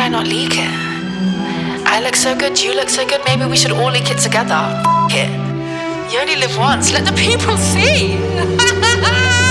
why not leak it? I look so good, you look so good, maybe we should all leak it together. It. You only live once, let the people see.